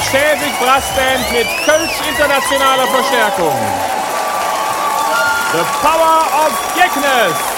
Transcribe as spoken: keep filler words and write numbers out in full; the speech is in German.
Schäfig Brassband mit Kölsch internationaler Verstärkung. The Power of Geknes.